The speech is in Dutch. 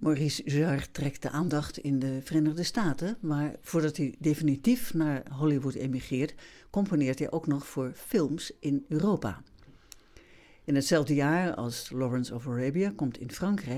Maurice Jarre trekt de aandacht in de Verenigde Staten, maar voordat hij definitief naar Hollywood emigreert, componeert hij ook nog voor films in Europa. In hetzelfde jaar als Lawrence of Arabia komt in Frankrijk